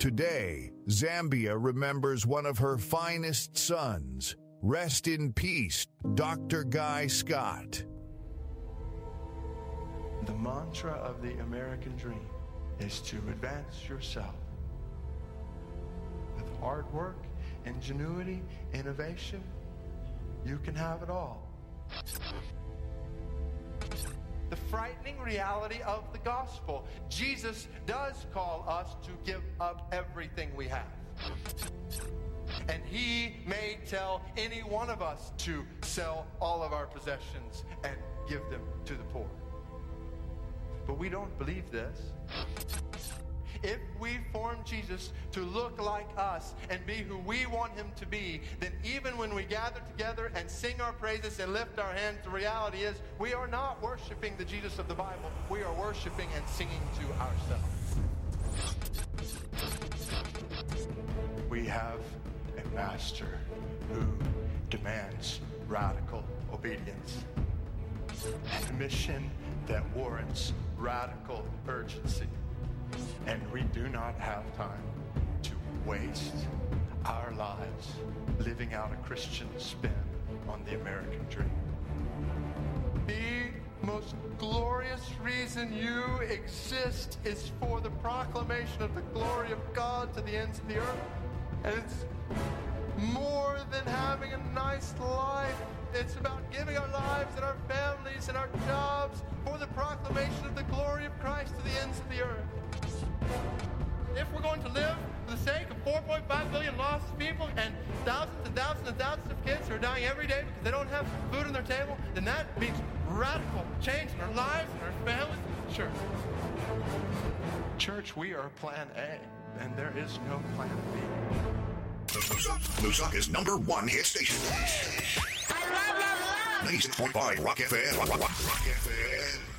Today, Zambia remembers one of her finest sons. Rest in peace, Dr. Guy Scott. The mantra of the American dream is to advance yourself. With hard work, ingenuity, innovation, you can have it all. The frightening reality of the gospel. Jesus does call us to give up everything we have. And he may tell any one of us to sell all of our possessions and give them to the poor. But we don't believe this. If we form Jesus to look like us and be who we want him to be, then even when we gather together and sing our praises and lift our hands, the reality is we are not worshiping the Jesus of the Bible. We are worshiping and singing to ourselves. We have a master who demands radical obedience and a mission that warrants radical urgency. And we do not have time to waste our lives living out a Christian spin on the American dream. The most glorious reason you exist is for the proclamation of the glory of God to the ends of the earth. And it's more than having a nice life. It's about giving our lives and our families and our jobs for the proclamation of the glory of Christ to the ends of the earth. If we're going to live for the sake of 4.5 billion lost people and thousands and thousands and thousands of kids who are dying every day because they don't have food on their table, then that means radical change in our lives and our families. Sure. Church, we are plan A, and there is no plan B. Lusaka's #1 hit station. I love 96.5 Rock FM. Rock FM.